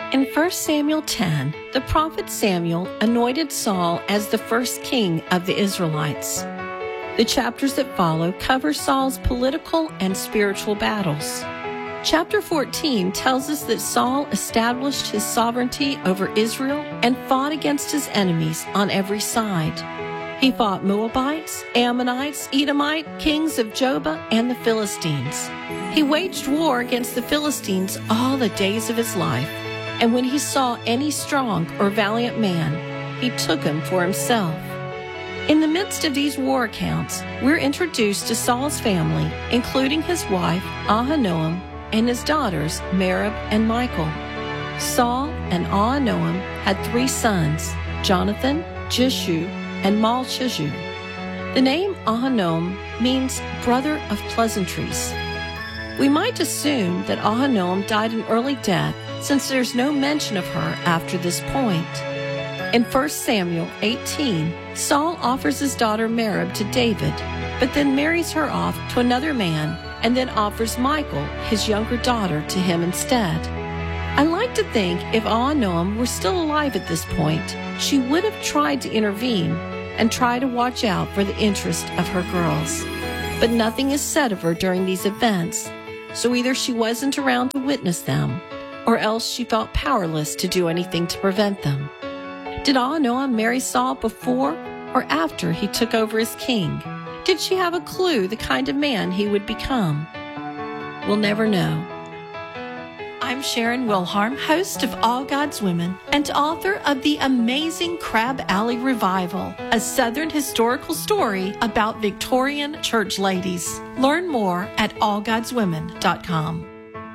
In 1 Samuel 10, the prophet Samuel anointed Saul as the first king of the Israelites. The chapters that follow cover Saul's political and spiritual battles. Chapter 14 tells us that Saul established his sovereignty over Israel and fought against his enemies on every side. He fought Moabites, Ammonites, Edomite, kings of Jobah, and the Philistines. He waged war against the Philistines all the days of his life, and when he saw any strong or valiant man, he took him for himself. In the midst of these war accounts, we're introduced to Saul's family, including his wife, Ahinoam, and his daughters, Merab and Michal. Saul and Ahinoam had 3 sons, Jonathan, Jishu, and Malchishua. The name Ahinoam means brother of pleasantries. We might assume that Ahinoam died an early death since there's no mention of her after this point. In 1 Samuel 18, Saul offers his daughter Merab to David, but then marries her off to another man and then offers Michal, his younger daughter, to him instead. I like to think if Ahinoam were still alive at this point, she would have tried to intervene and try to watch out for the interest of her girls. But nothing is said of her during these events, so either she wasn't around to witness them, or else she felt powerless to do anything to prevent them. Did Ahinoam marry Saul before or after he took over as king? Did she have a clue the kind of man he would become? We'll never know. I'm Sharon Wilharm, host of All God's Women and author of The Amazing Crab Alley Revival, a Southern historical story about Victorian church ladies. Learn more at allgodswomen.com.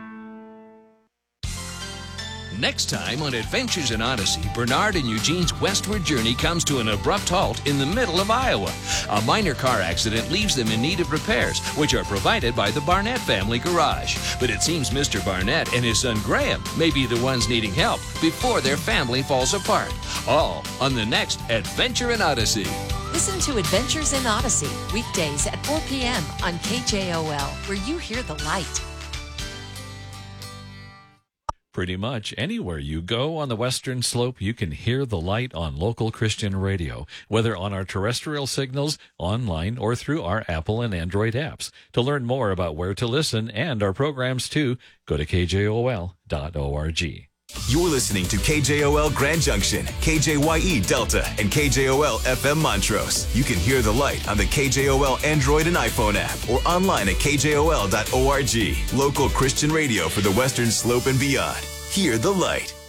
Next time on Adventures in Odyssey, Bernard and Eugene's westward journey comes to an abrupt halt in the middle of Iowa. A minor car accident leaves them in need of repairs, which are provided by the Barnett family garage. But it seems Mr. Barnett and his son Graham may be the ones needing help before their family falls apart. All on the next Adventure in Odyssey. Listen to Adventures in Odyssey, weekdays at 4 p.m. on KJOL, where you hear the light. Pretty much anywhere you go on the Western Slope, you can hear the light on local Christian radio, whether on our terrestrial signals, online, or through our Apple and Android apps. To learn more about where to listen and our programs too, go to kjol.org. You're listening to KJOL Grand Junction, KJYE Delta, and KJOL FM Montrose. You can hear the light on the KJOL Android and iPhone app or online at kjol.org. Local Christian radio for the Western Slope and beyond. Hear the light.